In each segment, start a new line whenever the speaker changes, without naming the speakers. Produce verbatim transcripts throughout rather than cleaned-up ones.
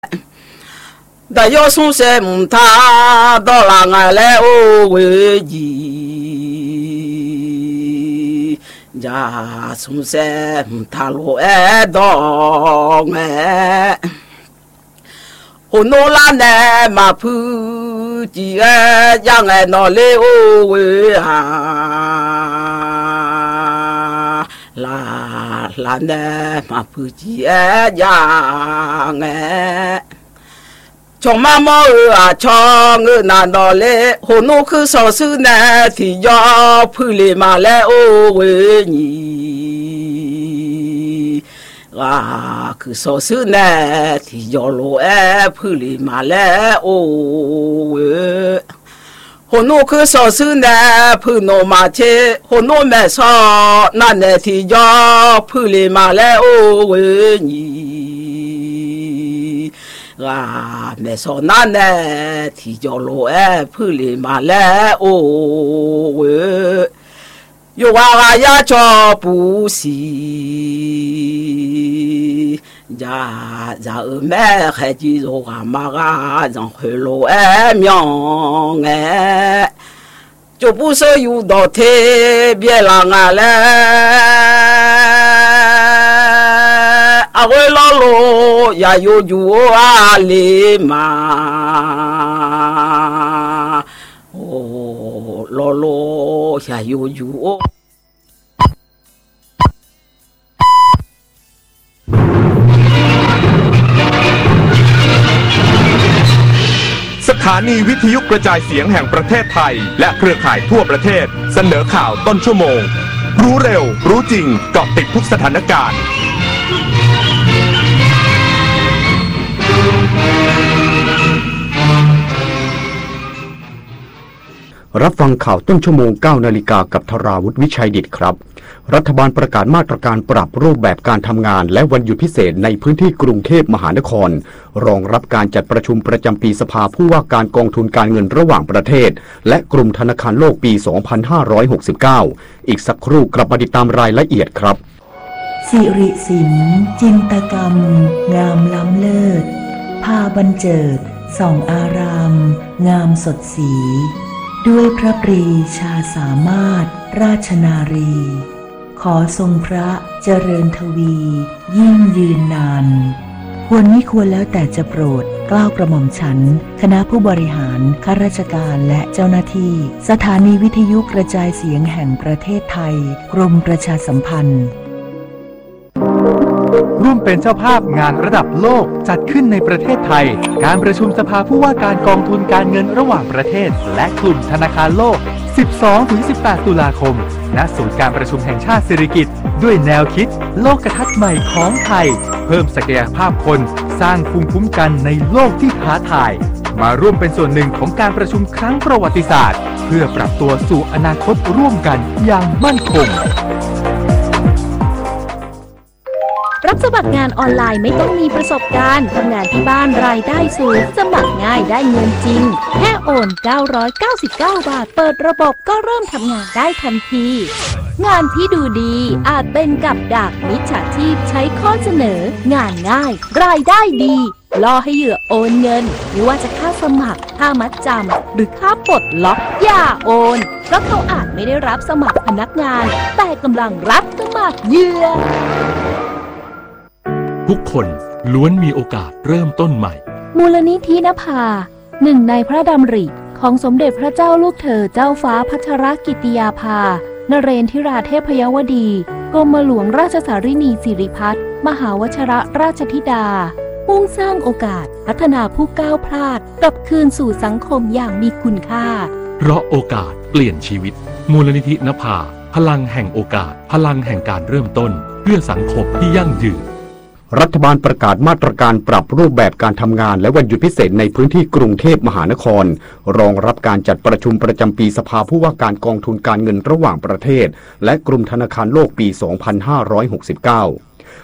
大要送些木他到了俺来哦为宜，呀送些木他罗爱到哎，我弄了呢马铺几个让俺拿来哦为啊，啦啦呢马铺几个让俺。从妈妈啊，从我那到来，和侬去烧手呢，提要铺里马来哦为你啊，去烧手呢，提要罗哎铺里马来哦为，和侬去烧手呢，铺侬马切，和侬买烧那呢提要铺里马来哦为你。啊，没说那呢，提交罗哎，铺里马来哦喂，有娃娃呀叫不西，呀然后买还记着阿妈啊，让回罗哎苗哎，就不是有到特别浪啊嘞。阿喂老罗呀有有啊哩嘛，哦老罗呀有有。
สถานีวิทยุกระจายเสียงแห่งประเทศไทยและเครือข่ายทั่วประเทศเสนอข่าวต้นชั่วโมงรู้เร็วรู้จริงเกาะติดทุกสถานการณ์
รับฟังข่าวต้นชั่วโมงเก้านาฬิกากับธราวุฒิวิชัยดิษฐ์ครับรัฐบาลประกาศมาตรการปรับรูปแบบการทำงานและวันหยุดพิเศษในพื้นที่กรุงเทพมหานครรองรับการจัดประชุมประจำปีสภาผู้ว่าการกองทุนการเงินระหว่างประเทศและกลุ่มธนาคารโลกปี สองพันห้าร้อยหกสิบเก้า อีกสักครู่กลับมาติดตามรายละเอียดครับ
สิริศิลป์จินตกรรมงามล้ำเลิศพาบรรเจิดส่องอารามงามสดสีด้วยพระปรีชาสามารถราชนารีขอทรงพระเจริญทวียิ่งยืนนานควรมิควรแล้วแต่จะโปรดเกล้ากระหม่อมฉันคณะผู้บริหารข้าราชการและเจ้าหน้าที่สถานีวิทยุกระจายเสียงแห่งประเทศไทยกรมประชาสัมพันธ์
ร่วมเป็นเจ้าภาพงานระดับโลกจัดขึ้นในประเทศไทยการประชุมสภาผู้ว่าการกองทุนการเงินระหว่างประเทศและกลุ่มธนาคารโลก สิบสองถึงสิบแปด ตุลาคมณศูนย์การประชุมแห่งชาติสิริกิติ์ด้วยแนวคิดโลกทัศน์ใหม่ของไทยเพิ่มศักยภาพคนสร้างภูมิคุ้มกันในโลกที่ท้าทายมาร่วมเป็นส่วนหนึ่งของการประชุมครั้งประวัติศาสตร์เพื่อปรับตัวสู่อนาคตร่วมกันอย่างมั่นคง
รับสมัครงานออนไลน์ไม่ต้องมีประสบการณ์ทำงานที่บ้านรายได้สูงสมัครง่ายได้เงินจริงแค่โอนเก้าร้อยเก้าสิบเก้าบาทเปิดระบบก็เริ่มทำงานได้ทันทีงานที่ดูดีอาจเป็นกับดักมิจฉาชีพใช้ข้อเสนองานง่ายรายได้ดีล่อให้เหยื่อโอนเงินไม่ว่าจะค่าสมัครค่ามัดจำหรือค่าปลดล็อกอย่าโอนเพราะเขาอาจไม่ได้รับสมัครพนักงานแต่กำลังรับสมัครเหยื่อ
ทุกคนล้วนมีโอกาสเริ่มต้นใหม่
มูลนิธินภาหนึ่งในพระดำริของสมเด็จพระเจ้าลูกเธอเจ้าฟ้าพัชรกิติยาภานเรนทิราเทพยวดีกรมหลวงราชสารินีสิริพัฒน์มหาวชิรราชธิดามุ่งสร้างโอกาสพัฒนาผู้ก้าวพลาดกลับคืนสู่สังคมอย่างมีคุณค่า
เพราะโอกาสเปลี่ยนชีวิตมูลนิธินภาพลังแห่งโอกาสพลังแห่งการเริ่มต้นเพื่อสังคมที่ยั่งยืน
รัฐบาลประกาศมาตรการปรับรูปแบบการทำงานและวันหยุดพิเศษในพื้นที่กรุงเทพมหานครรองรับการจัดประชุมประจำปีสภาผู้ว่าการกองทุนการเงินระหว่างประเทศและกลุ่มธนาคารโลกปี สองพันห้าร้อยหกสิบเก้า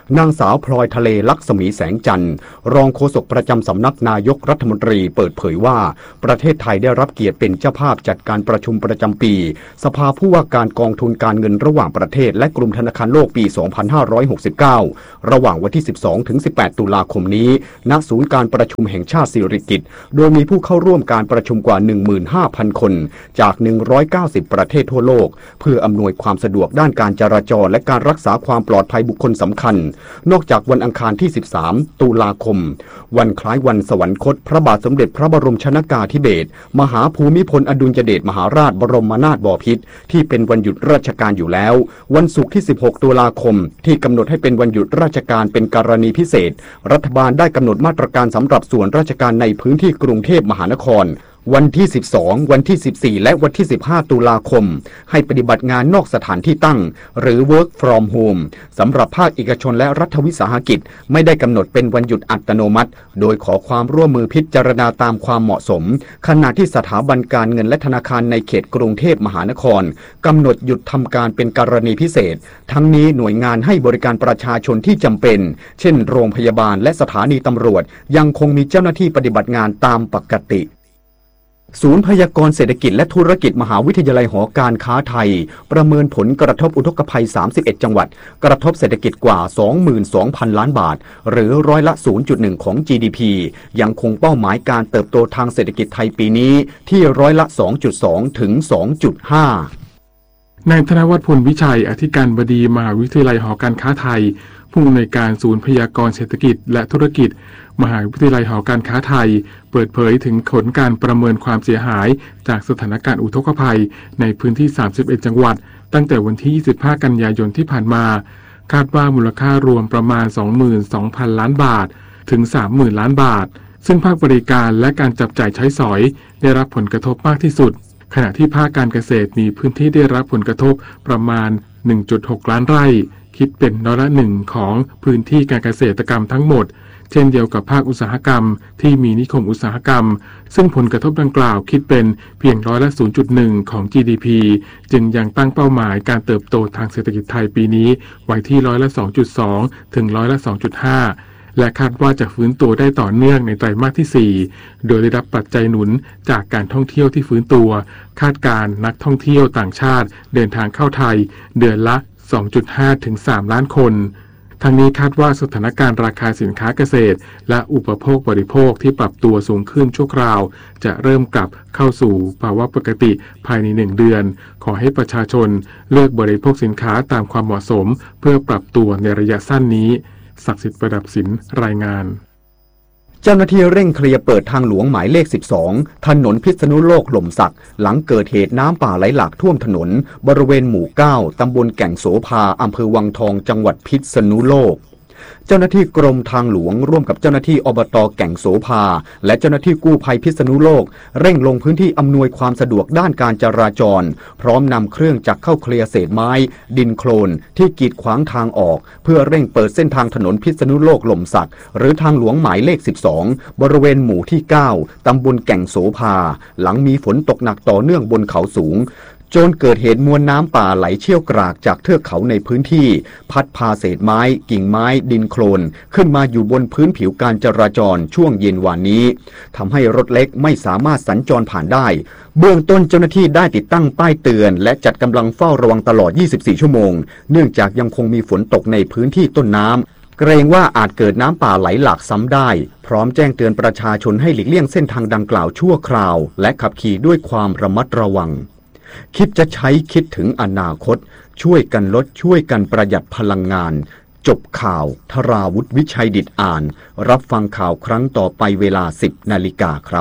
นางสาวพลอยทะเลลักษมีแสงจันทร์รองโฆษกประจำสำนักนายกรัฐมนตรีเปิดเผยว่าประเทศไทยได้รับเกียรติเป็นเจ้าภาพจัดการประชุมประจำปีสภาผู้ว่าการกองทุนการเงินระหว่างประเทศและกลุ่มธนาคารโลกปี สองพันห้าร้อยหกสิบเก้า ระหว่างวันที่ สิบสองถึงสิบแปด ตุลาคมนี้ณศูนย์การประชุมแห่งชาติสิริกิติ์โดยมีผู้เข้าร่วมการประชุมกว่า หนึ่งหมื่นห้าพัน คนจาก หนึ่งร้อยเก้าสิบ ประเทศทั่วโลกเพื่ออำนวยความสะดวกด้านการจราจรและการรักษาความปลอดภัยบุคคลสำคัญนอกจากวันอังคารที่ สิบสาม ตุลาคมวันคล้ายวันสวรรคตพระบาทสมเด็จพระบรมชนกาธิเบศรมหาภูมิพลอดุลยเดชมหาราชบรมนาถบพิตรที่เป็นวันหยุดราชการอยู่แล้ววันศุกร์ที่ สิบหก ตุลาคมที่กำหนดให้เป็นวันหยุดราชการเป็นกรณีพิเศษรัฐบาลได้กำหนดมาตรการสำหรับส่วนราชการในพื้นที่กรุงเทพมหานครวันที่ สิบสอง วันที่ สิบสี่ และวันที่ สิบห้า ตุลาคมให้ปฏิบัติงานนอกสถานที่ตั้งหรือ work from home สำหรับภาคเอกชนและรัฐวิสาหกิจไม่ได้กำหนดเป็นวันหยุดอัตโนมัติโดยขอความร่วมมือพิจารณาตามความเหมาะสมขณะที่สถาบันการเงินและธนาคารในเขตกรุงเทพมหานครกำหนดหยุดทำการเป็นกรณีพิเศษทั้งนี้หน่วยงานให้บริการประชาชนที่จำเป็นเช่นโรงพยาบาลและสถานีตำรวจยังคงมีเจ้าหน้าที่ปฏิบัติงานตามปกติศูนย์พยากรณ์เศรษฐกิจและธุรกิจมหาวิทยาลัยหอการค้าไทยประเมินผลกระทบอุทกภัยสามสิบเอ็ดจังหวัดกระทบเศรษฐกิจกว่า สองหมื่นสองพัน ล้านบาทหรือร้อยละ ศูนย์จุดหนึ่ง ของ จี ดี พี ยังคงเป้าหมายการเติบโตทางเศรษฐกิจไทยปีนี้ที่ร้อยละ สองจุดสอง ถึง สองจุดห้านายธนวัฒน์ พลวิชัยอธิการบดีมหาวิทยาลัยหอการค้าไทยผู้อำนวยการศูนย์พยากรณ์เศรษฐกิจและธุรกิจมหาวิทยาลัยหอการค้าไทยเปิดเผยถึงผลการประเมินความเสียหายจากสถานการณ์อุทกภัยในพื้นที่สามสิบเอ็ดจังหวัดตั้งแต่วันที่ยี่สิบห้ากันยายนที่ผ่านมาคาดว่ามูลค่ารวมประมาณ สองหมื่นสองพัน ล้านบาทถึง สามหมื่น ล้านบาทซึ่งภาคบริการและการจับจ่ายใช้สอยได้รับผลกระทบมากที่สุดขณะที่ภาคการเกษตรมีพื้นที่ได้รับผลกระทบประมาณ หนึ่งจุดหก ล้านไร่คิดเป็นร้อยละหนึ่งของพื้นที่การเกษตรกรรมทั้งหมดเช่นเดียวกับภาคอุตสาหกรรมที่มีนิคมอุตสาหกรรมซึ่งผลกระทบดังกล่าวคิดเป็นเพียงร้อยละ ศูนย์จุดหนึ่ง ของ จี ดี พี จึงยังตั้งเป้าหมายการเติบโตทางเศรษฐกิจไทยปีนี้ไว้ที่ร้อยละ สองจุดสอง ถึงร้อยละ สองจุดห้า และคาดว่าจะฟื้นตัวได้ต่อเนื่องในไตรมาสที่ สี่โดยได้รับปัจจัยหนุนจากการท่องเที่ยวที่ฟื้นตัวคาดการณ์นักท่องเที่ยวต่างชาติเดินทางเข้าไทยเดือนละ สองจุดห้า ถึง สาม ล้านคนทั้งนี้คาดว่าสถานการณ์ราคาสินค้าเกษตรและอุปโภคบริโภคที่ปรับตัวสูงขึ้นชั่วคราวจะเริ่มกลับเข้าสู่ภาวะปกติภายในหนึ่งเดือนขอให้ประชาชนเลือกบริโภคสินค้าตามความเหมาะสมเพื่อปรับตัวในระยะสั้นนี้ศักดิ์สิทธิ์ประดับสินรายงานเจ้าหน้าที่เร่งเคลียร์เปิดทางหลวงหมายเลขสิบสองถนนพิษณุโลกหล่มสักหลังเกิดเหตุน้ำป่าไหลหลากท่วมถนนบริเวณหมู่เก้าตำบลแก่งโสภาอำเภอวังทองจังหวัดพิษณุโลกเจ้าหน้าที่กรมทางหลวงร่วมกับเจ้าหน้าที่อบต.แก่งโสภาและเจ้าหน้าที่กู้ภัยพิษณุโลกเร่งลงพื้นที่อำนวยความสะดวกด้านการจราจรพร้อมนำเครื่องจักรเข้าเคลียร์เศษไม้ดินโคลนที่กีดขวางทางออกเพื่อเร่งเปิดเส้นทางถนนพิษณุโลกหล่มสักหรือทางหลวงหมายเลขสิบสองบริเวณหมู่ที่เก้าตำบลแก่งโสภาหลังมีฝนตกหนักต่อเนื่องบนเขาสูงจนเกิดเหตุมวลน้ำป่าไหลเชี่ยวกรากจากเทือกเขาในพื้นที่พัดพาเศษไม้กิ่งไม้ดินโคลนขึ้นมาอยู่บนพื้นผิวการจราจรช่วงเย็นวานนี้ทำให้รถเล็กไม่สามารถสัญจรผ่านได้เบื้องต้นเจ้าหน้าที่ได้ติดตั้งป้ายเตือนและจัดกำลังเฝ้าระวังตลอดยี่สิบสี่ชั่วโมงเนื่องจากยังคงมีฝนตกในพื้นที่ต้นน้ำเกรงว่าอาจเกิดน้ำป่าไหลหลากซ้ำได้พร้อมแจ้งเตือนประชาชนให้หลีกเลี่ยงเส้นทางดังกล่าวชั่วคราวและขับขี่ด้วยความระมัดระวังคิดจะใช้คิดถึงอนาคตช่วยกันลดช่วยกันประหยัดพลังงานจบข่าวธราวุฒิวิชัยดิษฐ์อ่านรับฟังข่าวครั้งต่อไปเวลา สิบนาฬิกาครับ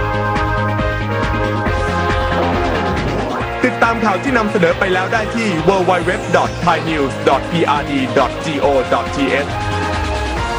ติดตามข่าวที่นำเสนอไปแล้วได้ที่ ดับเบิลยู ดับเบิลยู ดับเบิลยู ดอท ไทยนิวส์ ดอท พี อาร์ ดี ดอท จี โอ ดอท ที เอช